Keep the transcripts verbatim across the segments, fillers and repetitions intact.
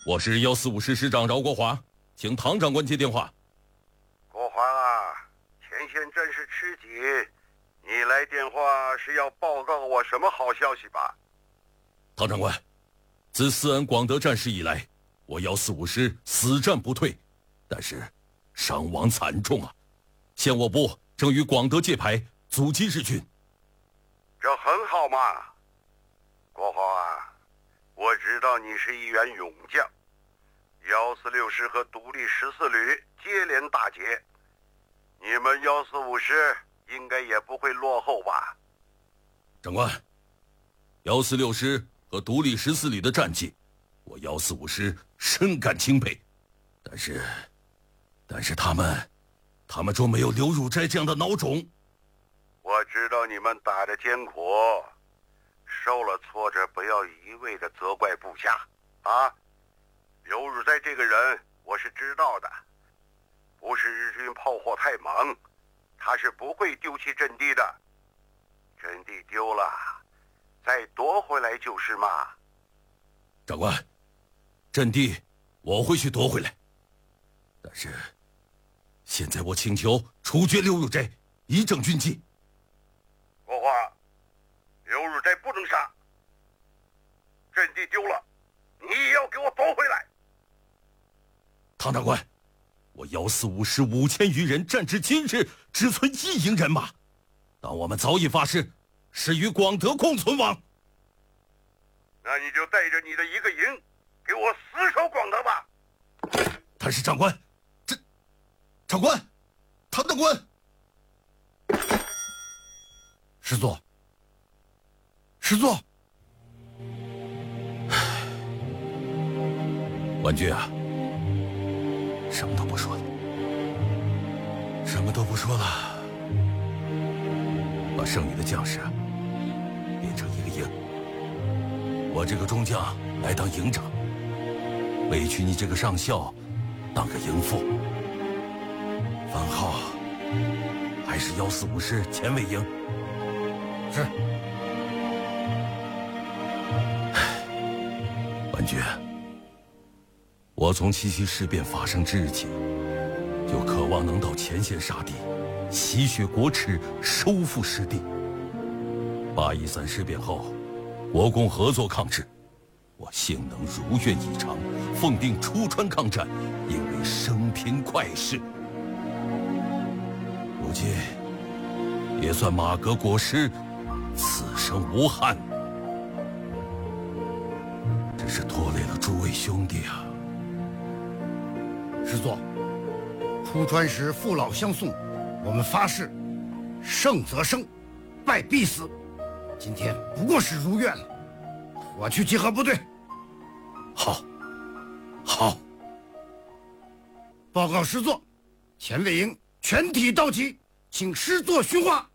我是幺四五师师长饶国华，请唐长官接电话。 国华啊，前线战事吃紧，你来电话是要报告我什么好消息吧？ 唐长官，自四安广德战事以来，我幺四五师死战不退，但是伤亡惨重啊！现我部正与广德界牌，阻击日军。 这很好嘛，国华啊，我知道你是一员勇将。幺四六师和独立十四旅接连大捷，你们幺四五师应该也不会落后吧？ 长官，幺四六师和独立十四旅的战绩，我幺四五师深感钦佩。但是，但是他们，他们中没有刘汝斋这样的孬种。 我知道你们打得艰苦，受了挫折不要一味的责怪部下啊。刘汝斋这个人我是知道的，不是日军炮火太猛，他是不会丢弃阵地的。阵地丢了，再夺回来就是嘛。 长官，阵地我会去夺回来，但是现在我请求处决刘汝斋，以正军纪。 国华，刘汝斋不能杀，阵地丢了，你也要给我夺回来。 唐长官，我幺四五师五千余人战至今日，只存一营人马，但我们早已发誓，誓与广德共存亡。 那你就带着你的一个营，给我死守广德吧。 但是长官，这长官，唐长官， 师座，师座， 婉君啊，什么都不说了，什么都不说了，把剩余的将士啊编成一个营，我这个中将来当营长，委屈你这个上校当个营副，番号还是幺四五师前卫营。 是。 婉君，我从七七事变发生之日起，就渴望能到前线杀敌，洗雪国耻，收复失地。八一三事变后，国共合作抗日，我幸能如愿以偿，奉定出川抗战，因为生平快事。如今也算马革裹尸，此生无憾。真是拖累了诸位兄弟啊！ 师座，出川时父老相送，我们发誓，胜则生，败必死。今天不过是如愿了。我去集合部队。 好，好。 报告师座，前卫营全体到齐，请师座训话。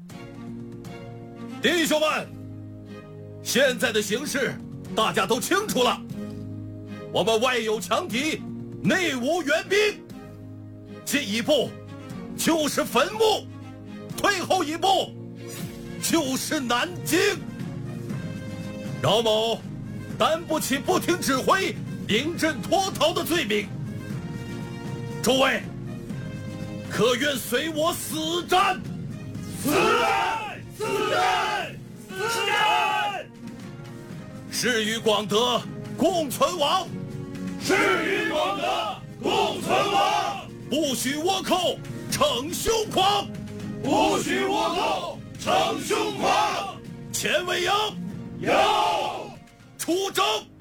弟兄们，现在的形势大家都清楚了，我们外有强敌，内无援兵，进一步就是坟墓，退后一步就是南京。饶某担不起不听指挥、临阵脱逃的罪名。诸位，可愿随我死战？ 死战！死战！死战！ 誓与广德共存亡， 誓与广德共存亡， 不许倭寇逞凶狂， 不许倭寇逞凶狂。 前卫营有出征。